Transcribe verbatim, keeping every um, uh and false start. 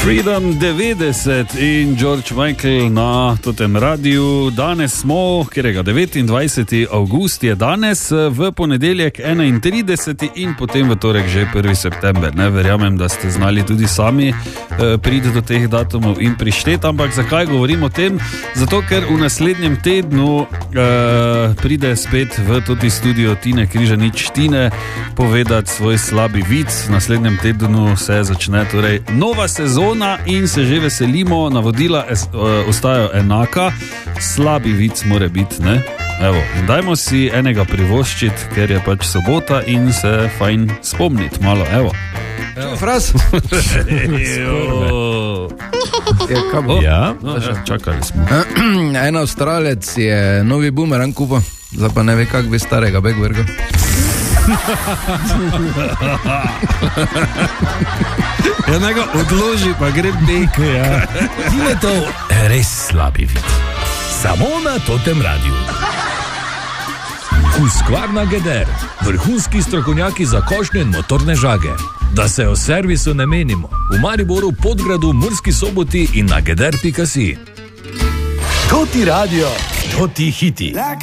Freedom devetdeset in George Michael na totem radiju. Danes smo, kjerega devetindvajseti avgust je danes, v ponedeljek enaintrideseti in potem v torek že prvi september. Ne, verjamem, da ste znali tudi sami eh, priti do teh datumov in prišteti, ampak zakaj govorim o tem? Zato, ker v naslednjem tednu eh, pride spet v toti studio Tine Križanič Tine povedati svoj slabi vic. V naslednjem tednu se začne torej nova sezona in se že veselimo, navodila es, uh, ostajajo enaka, slabi vic mora biti, ne? Evo, dajmo si enega privoščiti, ker je pač sobota in se fajn spomniti malo, evo. Evo, fraz. oh, ja, no, ja, čakali smo. En Avstralec je novi bumerang kupil, zdaj pa ne ve, kak bi starega bek vrgel. Ja, nego odloži, pa gre bek, ja. Je to res slabi vid. Samo na totem radiju. Husqvarna Geder, vrhunski strokovnjaki za košnje in motorne žage. Da se o servisu ne menimo. V Mariboru, Podgradu, Murski Soboti in na geder pika si. To ti radio, to ti hiti.